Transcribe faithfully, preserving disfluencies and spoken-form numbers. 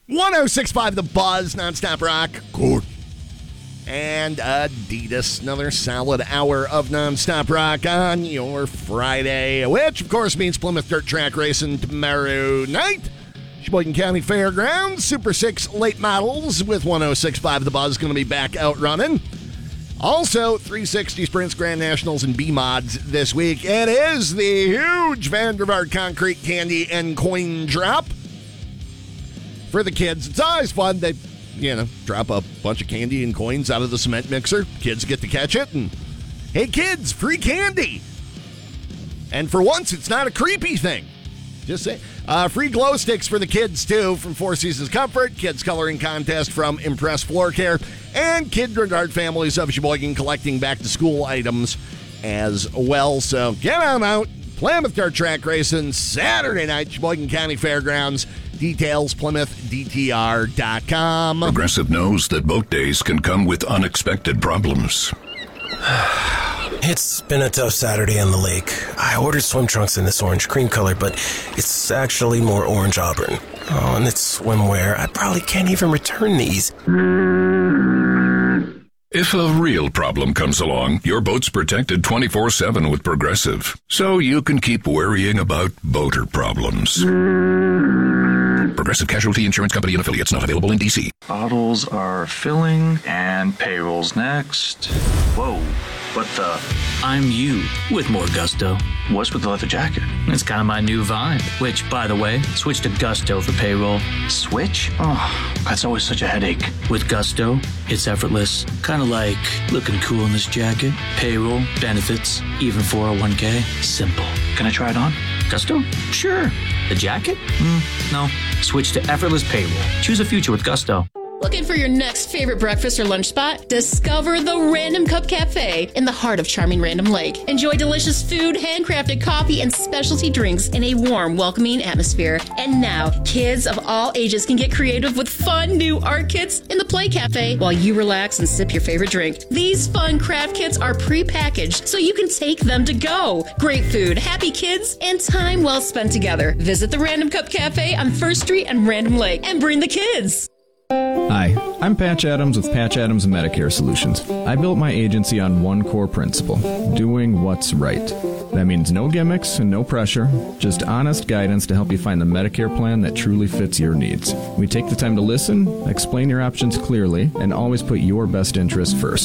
one oh six point five The Buzz, nonstop rock. Good. And Adidas, another solid hour of nonstop rock on your Friday, which, of course, means Plymouth Dirt Track Racing tomorrow night. Sheboygan County Fairgrounds, Super six late models with one oh six point five The Buzz going to be back out running. Also, three sixty Sprints, Grand Nationals, and B-Mods this week. It is the huge Vandervaart Concrete Candy and Coin Drop for the kids. It's always fun. They, you know, drop a bunch of candy and coins out of the cement mixer. Kids get to catch it, and hey, kids, free candy. And for once, it's not a creepy thing. Just say, uh, free glow sticks for the kids, too, from Four Seasons Comfort, Kids Coloring Contest from Impress Floor Care, and Kindred Art Families of Sheboygan collecting back-to-school items as well. So get on out. Plymouth Dirt Track Racing, Saturday night, Sheboygan County Fairgrounds. Details, Plymouth D T R dot com. Progressive knows that boat days can come with unexpected problems. It's been a tough Saturday on the lake. I ordered swim trunks in this orange cream color, but it's actually more orange auburn. Oh, and it's swimwear. I probably can't even return these. If a real problem comes along, your boat's protected twenty-four seven with Progressive, so you can keep worrying about boater problems. Progressive Casualty Insurance Company and affiliates, not available in D C. Bottles are filling and payroll's next. Whoa, what the? I'm you with more gusto. What's with the leather jacket? It's kind of my new vibe, which, by the way, switch to Gusto for payroll. Switch? Oh, that's always such a headache. With Gusto, it's effortless. Kind of like looking cool in this jacket. Payroll, benefits, even four oh one k. Simple. Can I try it on? Gusto? Sure. The jacket? Mm, no. Switch to effortless payroll. Choose a future with Gusto. Looking for your next favorite breakfast or lunch spot? Discover the Random Cup Cafe in the heart of charming Random Lake. Enjoy delicious food, handcrafted coffee, and specialty drinks in a warm, welcoming atmosphere. And now, kids of all ages can get creative with fun new art kits in the Play Cafe while you relax and sip your favorite drink. These fun craft kits are pre-packaged so you can take them to go. Great food, happy kids, and time well spent together. Visit the Random Cup Cafe on First Street and Random Lake and bring the kids. Hi, I'm Patch Adams with Patch Adams Medicare Solutions. I built my agency on one core principle, doing what's right. That means no gimmicks and no pressure, just honest guidance to help you find the Medicare plan that truly fits your needs. We take the time to listen, explain your options clearly, and always put your best interest first.